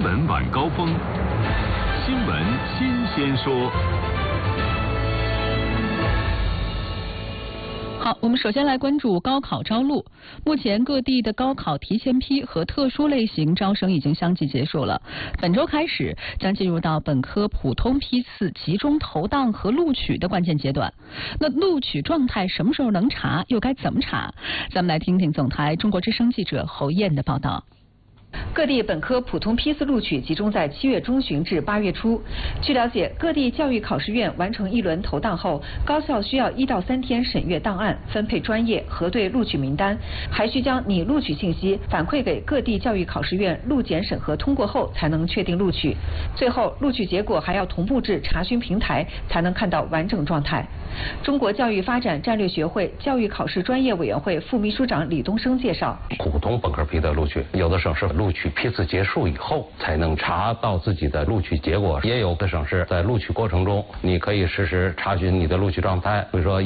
闻晚高峰，新闻新鲜说。 好，我们首先来关注高考招录。目前各地的高考提前批和特殊类型招生已经相继结束了，本周开始将进入到本科普通批次集中投档和录取的关键阶段。那录取状态什么时候能查，又该怎么查？咱们来听听总台中国之声记者侯燕的报道。各地本科普通批次录取集中在7月中旬至8月初。据了解，各地教育考试院完成一轮投档后，高校需要1到3天审阅档案、分配专业、核对录取名单，还需将拟录取信息反馈给各地教育考试院录检审核通过后才能确定录取。最后，录取结果还要同步至查询平台，才能看到完整状态。中国教育发展战略学会教育考试专业委员会副秘书长李东升介绍， 普通本科批的录取，有的省市录取批次结束以后才能查到自己的录取结果，也有的省市在录取过程中，你可以实时查询你的录取状态，比如说